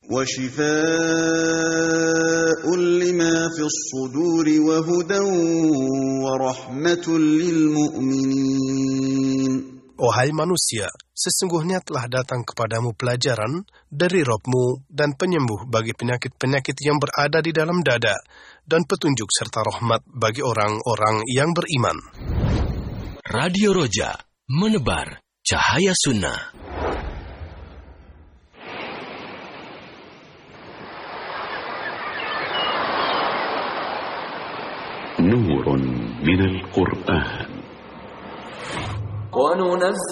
وشفاء لما في الصدور وهدى ورحمة للمؤمنين. Wahai manusia, sesungguhnya telah datang kepadamu pelajaran dari Rabb-Mu dan penyembuh bagi penyakit-penyakit yang berada di dalam dada, dan petunjuk serta rahmat bagi orang-orang yang beriman. Radio Roja, menebar cahaya sunnah. نور من القرآن